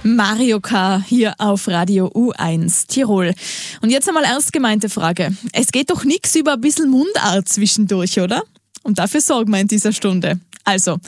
Mario K. hier auf Radio U1 Tirol. Und jetzt einmal ernst gemeinte Frage. Es geht doch nichts über ein bisschen Mundart zwischendurch, oder? Und dafür sorgen wir in dieser Stunde. Also,